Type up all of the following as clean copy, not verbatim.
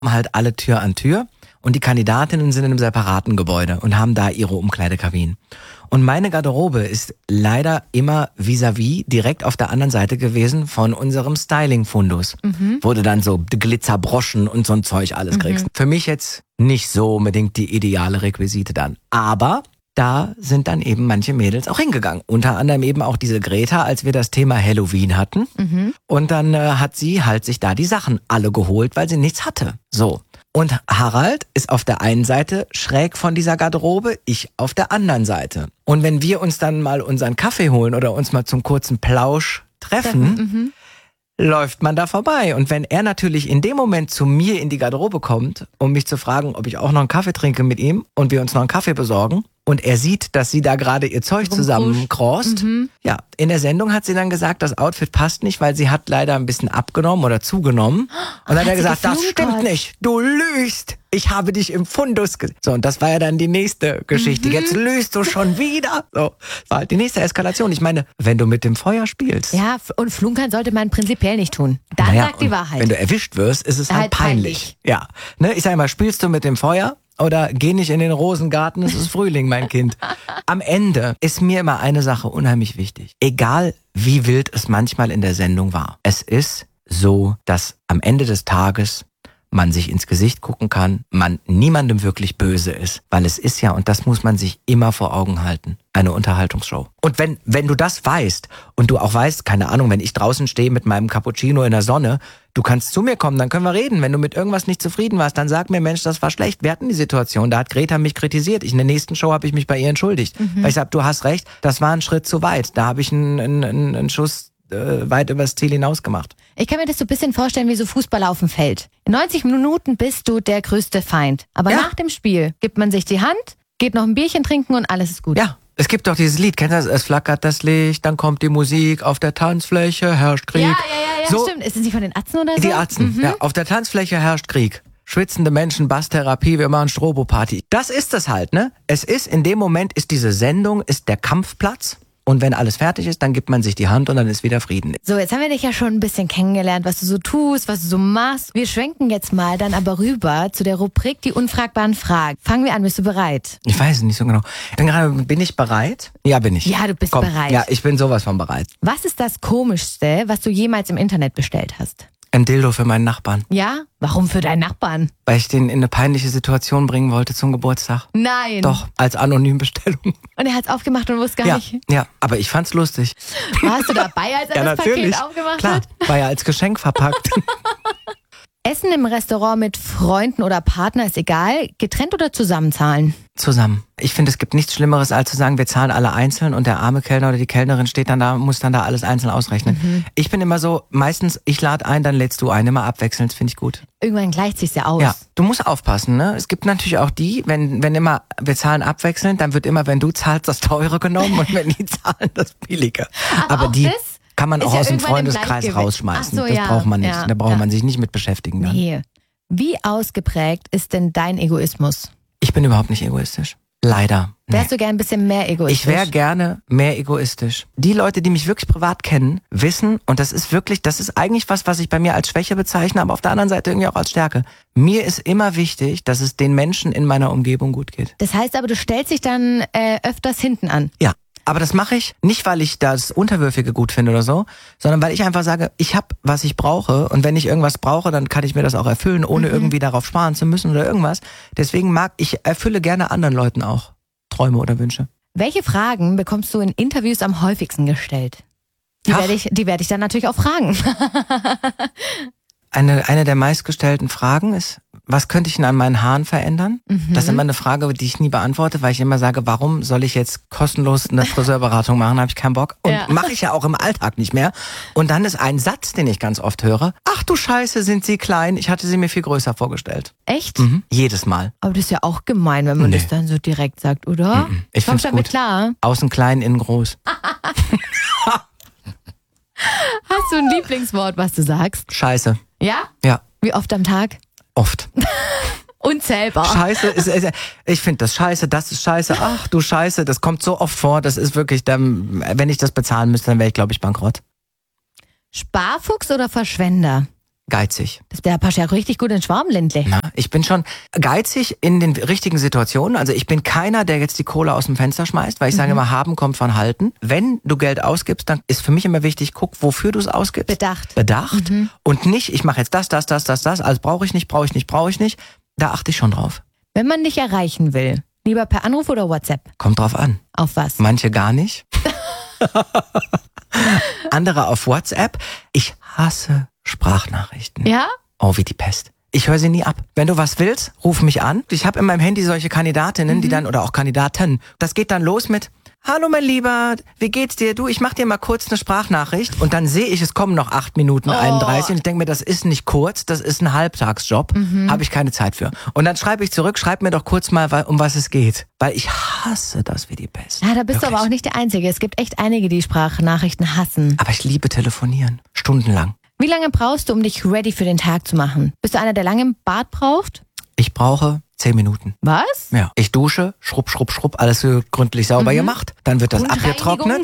halt alle Tür an Tür und die Kandidatinnen sind in einem separaten Gebäude und haben da ihre Umkleidekabinen. Und meine Garderobe ist leider immer vis-à-vis direkt auf der anderen Seite gewesen von unserem Styling-Fundus. Wo du dann so Glitzerbroschen und so ein Zeug alles kriegst. Für mich jetzt nicht so unbedingt die ideale Requisite dann. Aber da sind dann eben manche Mädels auch hingegangen. Unter anderem eben auch diese Greta, als wir das Thema Halloween hatten. Und dann hat sie halt sich da die Sachen alle geholt, weil sie nichts hatte. So. Und Harald ist auf der einen Seite schräg von dieser Garderobe, ich auf der anderen Seite. Und wenn wir uns dann mal unseren Kaffee holen oder uns mal zum kurzen Plausch treffen, läuft man da vorbei. Und wenn er natürlich in dem Moment zu mir in die Garderobe kommt, um mich zu fragen, ob ich auch noch einen Kaffee trinke mit ihm und wir uns noch einen Kaffee besorgen, und er sieht, dass sie da gerade ihr Zeug zusammenkrost. Ja, in der Sendung hat sie dann gesagt, das Outfit passt nicht, weil sie hat leider ein bisschen abgenommen oder zugenommen. Und dann hat er gesagt, das stimmt nicht, du lügst. Ich habe dich im Fundus gesehen. So, und das war ja dann die nächste Geschichte. Jetzt lügst du schon wieder. So, war halt die nächste Eskalation. Ich meine, wenn du mit dem Feuer spielst. Ja, und flunkern sollte man prinzipiell nicht tun. Dann sagt die Wahrheit. Wenn du erwischt wirst, ist es halt peinlich. Ja, ne, ich sag mal, spielst du mit dem Feuer? Oder geh nicht in den Rosengarten, es ist Frühling, mein Kind. Am Ende ist mir immer eine Sache unheimlich wichtig. Egal wie wild es manchmal in der Sendung war. Es ist so, dass am Ende des Tages man sich ins Gesicht gucken kann, man niemandem wirklich böse ist. Weil es ist ja, und das muss man sich immer vor Augen halten, eine Unterhaltungsshow. Und wenn du das weißt und du auch weißt, keine Ahnung, wenn ich draußen stehe mit meinem Cappuccino in der Sonne, du kannst zu mir kommen, dann können wir reden. Wenn du mit irgendwas nicht zufrieden warst, dann sag mir, Mensch, das war schlecht. Wir hatten die Situation, da hat Greta mich kritisiert. In der nächsten Show habe ich mich bei ihr entschuldigt. Weil ich sag, du hast recht, das war ein Schritt zu weit. Da habe ich einen Schuss weit übers Ziel hinaus gemacht. Ich kann mir das so ein bisschen vorstellen wie so Fußballer auf dem Feld. In 90 Minuten bist du der größte Feind. Aber nach dem Spiel gibt man sich die Hand, geht noch ein Bierchen trinken und alles ist gut. Ja, es gibt doch dieses Lied, kennt ihr das? Es flackert das Licht, dann kommt die Musik, auf der Tanzfläche herrscht Krieg. Ja, so, stimmt. Ist es nicht von den Atzen oder so? Die Atzen, ja. Auf der Tanzfläche herrscht Krieg. Schwitzende Menschen, Basstherapie, wir machen Strobo-Party. Das ist es halt, ne? Es ist, in dem Moment ist diese Sendung, ist der Kampfplatz. Und wenn alles fertig ist, dann gibt man sich die Hand und dann ist wieder Frieden. So, jetzt haben wir dich ja schon ein bisschen kennengelernt, was du so tust, was du so machst. Wir schwenken jetzt mal dann aber rüber zu der Rubrik Die unfragbaren Fragen. Fangen wir an, bist du bereit? Ich weiß es nicht so genau. Bin ich bereit? Ja, bin ich. Ja, du bist bereit. Ja, ich bin sowas von bereit. Was ist das Komischste, was du jemals im Internet bestellt hast? Ein Dildo für meinen Nachbarn. Ja? Warum für deinen Nachbarn? Weil ich den in eine peinliche Situation bringen wollte zum Geburtstag. Nein. Doch, als Anonymbestellung. Und er hat's aufgemacht und wusste gar nicht? Ja, aber ich fand's lustig. Warst du dabei, als er das Paket aufgemacht hat? War ja als Geschenk verpackt. Essen im Restaurant mit Freunden oder Partner ist egal. Getrennt oder zusammen zahlen? Zusammen. Ich finde, es gibt nichts Schlimmeres, als zu sagen, wir zahlen alle einzeln und der arme Kellner oder die Kellnerin steht dann da, muss dann da alles einzeln ausrechnen. Ich bin immer so, meistens, ich lade ein, dann lädst du ein, immer abwechselnd, finde ich gut. Irgendwann gleicht sich's ja aus. Ja, du musst aufpassen, ne? Es gibt natürlich auch die, wenn immer, wir zahlen abwechselnd, dann wird immer, wenn du zahlst, das Teure genommen und wenn die zahlen, das Billige. Aber die kann man auch aus dem Freundeskreis rausschmeißen. So, das braucht man nicht. Da braucht man sich nicht mit beschäftigen. Dann. Nee. Wie ausgeprägt ist denn dein Egoismus? Ich bin überhaupt nicht egoistisch. Leider. Wärst du gern ein bisschen mehr egoistisch? Ich wäre gerne mehr egoistisch. Die Leute, die mich wirklich privat kennen, wissen, und das ist eigentlich was ich bei mir als Schwäche bezeichne, aber auf der anderen Seite irgendwie auch als Stärke. Mir ist immer wichtig, dass es den Menschen in meiner Umgebung gut geht. Das heißt aber, du stellst dich dann öfters hinten an? Ja. Aber das mache ich nicht, weil ich das Unterwürfige gut finde oder so, sondern weil ich einfach sage, ich habe, was ich brauche und wenn ich irgendwas brauche, dann kann ich mir das auch erfüllen, ohne irgendwie darauf sparen zu müssen oder irgendwas. Deswegen ich erfülle gerne anderen Leuten auch Träume oder Wünsche. Welche Fragen bekommst du in Interviews am häufigsten gestellt? Die werde ich dann natürlich auch fragen. Eine der meistgestellten Fragen ist, was könnte ich denn an meinen Haaren verändern? Das ist immer eine Frage, die ich nie beantworte, weil ich immer sage, warum soll ich jetzt kostenlos eine Friseurberatung machen? Habe ich keinen Bock. Und mache ich ja auch im Alltag nicht mehr. Und dann ist ein Satz, den ich ganz oft höre. Ach du Scheiße, sind sie klein. Ich hatte sie mir viel größer vorgestellt. Echt? Jedes Mal. Aber das ist ja auch gemein, wenn man das dann so direkt sagt, oder? Ich finde es gut. Klar. Außen klein, innen groß. Hast du ein Lieblingswort, was du sagst? Scheiße. Ja? Ja. Wie oft am Tag? Oft. Unzählbar. Scheiße ich finde das Scheiße, das ist Scheiße, ach du Scheiße, das kommt so oft vor, das ist wirklich, wenn ich das bezahlen müsste, dann wäre ich, glaube ich, bankrott. Sparfuchs oder Verschwender? Geizig. Der passt ja richtig gut ins Schwarmländle. Na, ich bin schon geizig in den richtigen Situationen. Also ich bin keiner, der jetzt die Kohle aus dem Fenster schmeißt, weil ich sage immer, haben kommt von halten. Wenn du Geld ausgibst, dann ist für mich immer wichtig, guck, wofür du es ausgibst. Bedacht. Und nicht, ich mache jetzt das, alles brauche ich nicht. Da achte ich schon drauf. Wenn man dich erreichen will, lieber per Anruf oder WhatsApp? Kommt drauf an. Auf was? Manche gar nicht. Andere auf WhatsApp. Ich hasse Sprachnachrichten. Ja? Oh, wie die Pest. Ich höre sie nie ab. Wenn du was willst, ruf mich an. Ich habe in meinem Handy solche Kandidatinnen, die dann, oder auch Kandidaten. Das geht dann los mit: Hallo mein Lieber, wie geht's dir? Du, ich mach dir mal kurz eine Sprachnachricht. Und dann sehe ich, es kommen noch 8 Minuten 31 und ich denke mir, das ist nicht kurz, das ist ein Halbtagsjob. Habe ich keine Zeit für. Und dann schreibe ich zurück, schreib mir doch kurz mal, um was es geht. Weil ich hasse das wie die Pest. Ja, da bist du aber auch nicht der Einzige. Es gibt echt einige, die Sprachnachrichten hassen. Aber ich liebe telefonieren. Stundenlang. Wie lange brauchst du, um dich ready für den Tag zu machen? Bist du einer, der lange im Bad braucht? Ich brauche 10 Minuten. Was? Ja. Ich dusche, schrupp, alles gründlich sauber gemacht. Dann wird das abgetrocknet,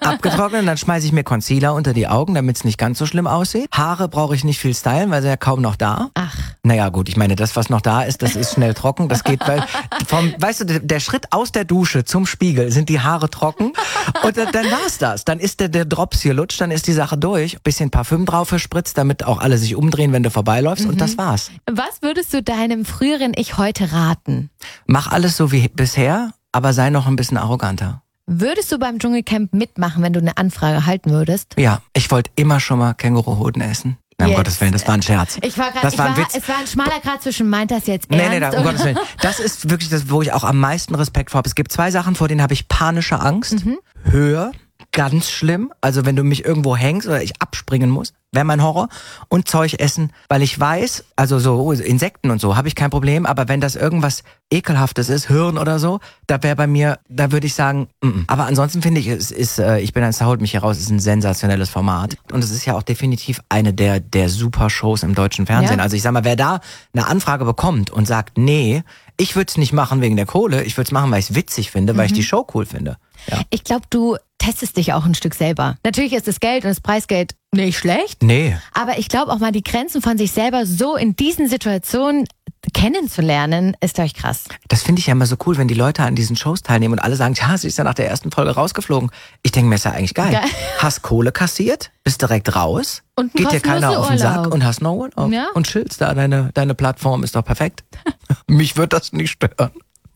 dann schmeiße ich mir Concealer unter die Augen, damit es nicht ganz so schlimm aussieht. Haare brauche ich nicht viel stylen, weil sie ja kaum noch da. Ach. Naja gut, ich meine, das, was noch da ist, das ist schnell trocken. Das geht, weil weißt du, der Schritt aus der Dusche zum Spiegel sind die Haare trocken und dann war's das. Dann ist der Drops hier lutscht, dann ist die Sache durch. Bisschen Parfüm drauf gespritzt, damit auch alle sich umdrehen, wenn du vorbeiläufst und das war's. Was würdest du deinem früheren Ich heute raten? Mach alles so wie bisher, aber sei noch ein bisschen arroganter. Würdest du beim Dschungelcamp mitmachen, wenn du eine Anfrage halten würdest? Ja, ich wollte immer schon mal Känguruhoden essen. Nein, um Gottes Willen, das war ein Scherz. Es war ein schmaler Grad zwischen, meint das jetzt ernst? Nee, um Gottes Willen. Das ist wirklich das, wo ich auch am meisten Respekt vor habe. Es gibt 2 Sachen, vor denen habe ich panische Angst. Höhe, ganz schlimm. Also wenn du mich irgendwo hängst oder ich abspringen muss, wäre mein Horror. Und Zeug essen, weil ich weiß, also so Insekten und so, habe ich kein Problem. Aber wenn das irgendwas Ekelhaftes ist, Hirn oder so, da wäre bei mir, da würde ich sagen, Aber ansonsten finde ich, ich bin ein holt mich hier raus, ist ein sensationelles Format. Und es ist ja auch definitiv eine der super Shows im deutschen Fernsehen. Ja. Also ich sag mal, wer da eine Anfrage bekommt und sagt, nee, ich würde es nicht machen wegen der Kohle, ich würde es machen, weil ich es witzig finde, weil ich die Show cool finde. Ja. Ich glaube, du testest dich auch ein Stück selber. Natürlich ist das Geld und das Preisgeld nicht schlecht. Nee. Aber ich glaube auch mal, die Grenzen von sich selber so in diesen Situationen kennenzulernen, ist, glaube ich, krass. Das finde ich ja immer so cool, wenn die Leute an diesen Shows teilnehmen und alle sagen, ja, sie ist ja nach der ersten Folge rausgeflogen. Ich denke mir, ist ja eigentlich geil. Hast Kohle kassiert, bist direkt raus, und geht dir keiner auf den Sack Urlaub. und hast noch Urlaub. Ja. Und chillst da, deine Plattform ist doch perfekt. Mich wird das nicht stören.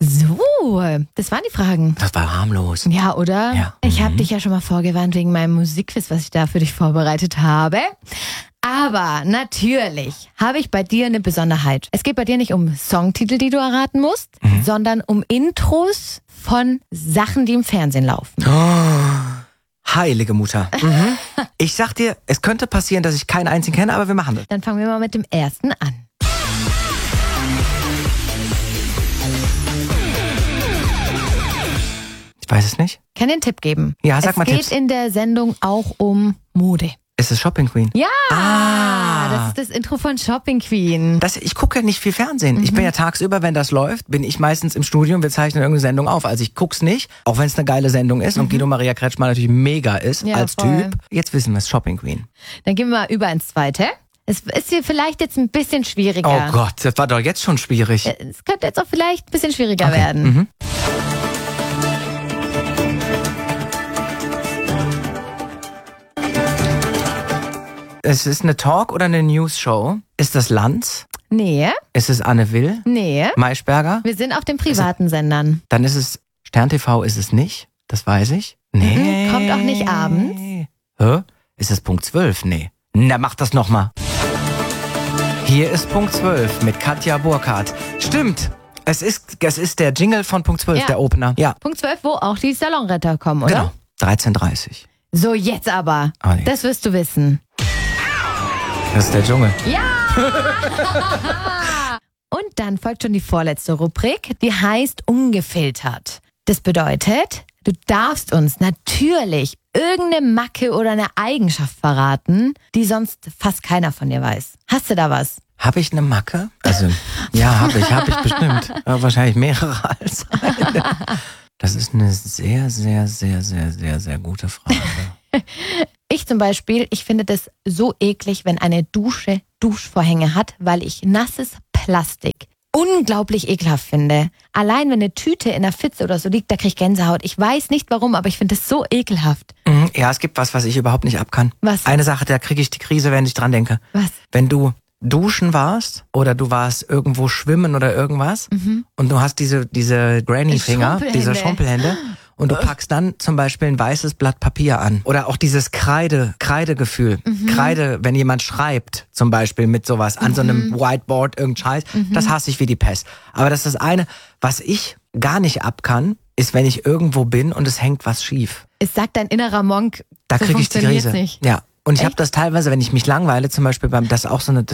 So, das waren die Fragen. Das war harmlos. Ja, oder? Ja. Ich habe dich ja schon mal vorgewarnt wegen meinem Musikquiz, was ich da für dich vorbereitet habe. Aber natürlich habe ich bei dir eine Besonderheit. Es geht bei dir nicht um Songtitel, die du erraten musst, sondern um Intros von Sachen, die im Fernsehen laufen. Oh, heilige Mutter. Ich sag dir, es könnte passieren, dass ich keinen einzigen kenne, aber wir machen das. Dann fangen wir mal mit dem ersten an. Ich weiß es nicht. Kann den Tipp geben? Ja, sag mal Tipps. Es geht in der Sendung auch um Mode. Ist es Shopping Queen? Ja, das ist das Intro von Shopping Queen. Ich gucke ja nicht viel Fernsehen. Ich bin ja tagsüber, wenn das läuft, bin ich meistens im Studio und wir zeichnen irgendeine Sendung auf. Also ich guck's nicht, auch wenn es eine geile Sendung ist und Guido Maria Kretschmann natürlich mega ist als voll. Typ. Jetzt wissen wir es, Shopping Queen. Dann gehen wir mal über ins Zweite. Es ist hier vielleicht jetzt ein bisschen schwieriger. Oh Gott, das war doch jetzt schon schwierig. Es könnte jetzt auch vielleicht ein bisschen schwieriger werden. Es ist eine Talk- oder eine News-Show. Ist das Lanz? Nee. Ist es Anne Will? Nee. Maischberger? Wir sind auf den privaten Sendern. Dann ist es Stern TV, ist es nicht? Das weiß ich. Nee. Kommt auch nicht abends. Hä? Ist es Punkt 12? Nee. Na, mach das nochmal. Hier ist Punkt 12 mit Katja Burkhardt. Stimmt. Es ist der Jingle von Punkt 12, der Opener. Ja. Punkt 12, wo auch die Salonretter kommen, oder? Genau. 13:30. So, jetzt aber. Oh, nee. Das wirst du wissen. Das ist der Dschungel. Ja! Und dann folgt schon die vorletzte Rubrik, die heißt Ungefiltert. Das bedeutet, du darfst uns natürlich irgendeine Macke oder eine Eigenschaft verraten, die sonst fast keiner von dir weiß. Hast du da was? Habe ich eine Macke? Also, ja, habe ich bestimmt. Aber wahrscheinlich mehrere als eine. Das ist eine sehr, sehr, sehr, sehr, sehr, sehr gute Frage. Ich zum Beispiel, ich finde das so eklig, wenn eine Dusche Duschvorhänge hat, weil ich nasses Plastik unglaublich ekelhaft finde. Allein wenn eine Tüte in der Pfütze oder so liegt, da kriege ich Gänsehaut. Ich weiß nicht warum, aber ich finde das so ekelhaft. Ja, es gibt was ich überhaupt nicht ab kann. Was? Eine Sache, da kriege ich die Krise, wenn ich dran denke. Was? Wenn du duschen warst oder du warst irgendwo schwimmen oder irgendwas und du hast diese Granny-Finger, diese Schrumpelhände und du packst dann zum Beispiel ein weißes Blatt Papier an. Oder auch dieses Kreidegefühl. Kreide, wenn jemand schreibt zum Beispiel mit sowas an so einem Whiteboard, irgendein Scheiß, das hasse ich wie die Pest. Aber das ist das eine, was ich gar nicht ab kann, ist, wenn ich irgendwo bin und es hängt was schief. Es sagt dein innerer Monk, Da so kriege ich die funktioniert's Krise. nicht. Ja. Und ich habe das teilweise, wenn ich mich langweile, zum Beispiel das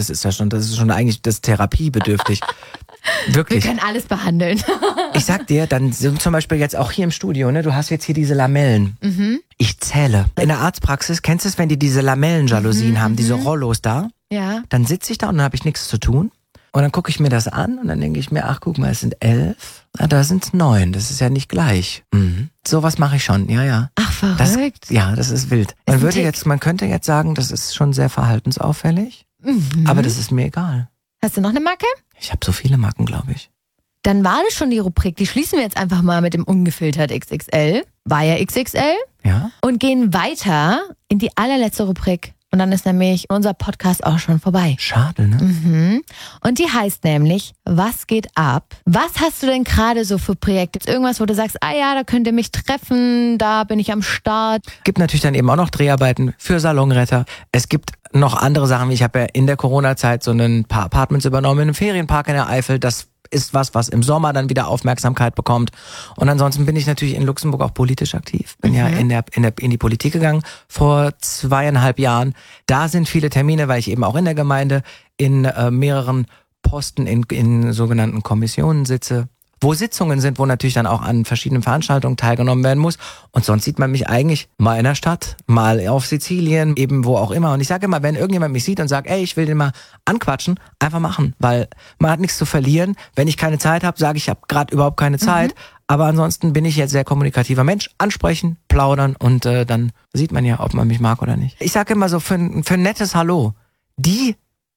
ist schon eigentlich das therapiebedürftig. Wir Wirklich. können alles behandeln. Ich sag dir, dann sind zum Beispiel jetzt auch hier im Studio, ne, du hast jetzt hier diese Lamellen. Ich zähle. In der Arztpraxis, kennst du es, wenn die diese Lamellenjalousien haben, diese Rollos da? Ja. Dann sitze ich da und dann habe ich nichts zu tun. Und dann gucke ich mir das an und dann denke ich mir, ach guck mal, es sind 11. Da sind es 9. Das ist ja nicht gleich. Sowas mache ich schon, ja. Ach, verrückt. Das ist wild. Man könnte jetzt sagen, das ist schon sehr verhaltensauffällig. Aber das ist mir egal. Hast du noch eine Marke? Ich habe so viele Marken, glaube ich. Dann war das schon die Rubrik. Die schließen wir jetzt einfach mal mit dem ungefiltert XXL. War ja XXL. Ja? Und gehen weiter in die allerletzte Rubrik. Und dann ist nämlich unser Podcast auch schon vorbei. Schade, ne? Und die heißt nämlich, was geht ab? Was hast du denn gerade so für Projekte? Irgendwas, wo du sagst, da könnt ihr mich treffen, da bin ich am Start. Gibt natürlich dann eben auch noch Dreharbeiten für Salonretter. Es gibt noch andere Sachen, wie ich habe ja in der Corona-Zeit so ein paar Apartments übernommen in einem Ferienpark in der Eifel. Das ist was im Sommer dann wieder Aufmerksamkeit bekommt. Und ansonsten bin ich natürlich in Luxemburg auch politisch aktiv. Bin ja in die Politik gegangen vor 2,5 Jahren. Da sind viele Termine, weil ich eben auch in der Gemeinde in mehreren Posten in sogenannten Kommissionen sitze. Wo Sitzungen sind, wo natürlich dann auch an verschiedenen Veranstaltungen teilgenommen werden muss. Und sonst sieht man mich eigentlich mal in der Stadt, mal auf Sizilien, eben wo auch immer. Und ich sage immer, wenn irgendjemand mich sieht und sagt, ich will den mal anquatschen, einfach machen. Weil man hat nichts zu verlieren. Wenn ich keine Zeit habe, sage ich habe gerade überhaupt keine Zeit. Aber ansonsten bin ich jetzt sehr kommunikativer Mensch. Ansprechen, plaudern und dann sieht man ja, ob man mich mag oder nicht. Ich sage immer so, für ein nettes Hallo, die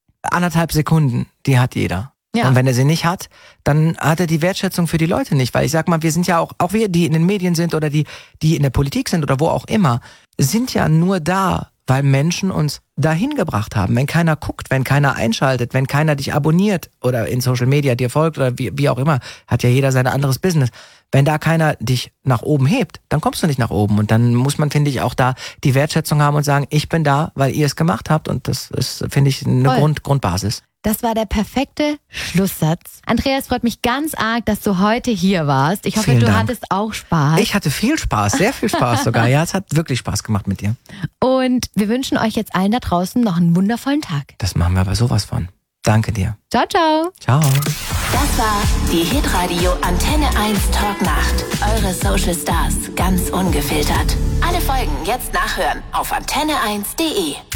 1,5 Sekunden, die hat jeder. Ja. Und wenn er sie nicht hat, dann hat er die Wertschätzung für die Leute nicht. Weil ich sag mal, wir sind ja auch wir, die in den Medien sind oder die in der Politik sind oder wo auch immer, sind ja nur da, weil Menschen uns dahin gebracht haben. Wenn keiner guckt, wenn keiner einschaltet, wenn keiner dich abonniert oder in Social Media dir folgt oder wie auch immer, hat ja jeder sein anderes Business. Wenn da keiner dich nach oben hebt, dann kommst du nicht nach oben. Und dann muss man, finde ich, auch da die Wertschätzung haben und sagen, ich bin da, weil ihr es gemacht habt. Und das ist, finde ich, eine Grundbasis. Das war der perfekte Schlusssatz. Andreas, freut mich ganz arg, dass du heute hier warst. Ich hoffe, Vielen du Dank. hattest auch Spaß. Ich hatte viel Spaß, sehr viel Spaß sogar. Ja, es hat wirklich Spaß gemacht mit dir. Und wir wünschen euch jetzt allen da draußen noch einen wundervollen Tag. Das machen wir aber sowas von. Danke dir. Ciao, ciao. Ciao. Das war die Hitradio Antenne 1 Talk Nacht. Eure Social Stars, ganz ungefiltert. Alle Folgen jetzt nachhören auf antenne1.de.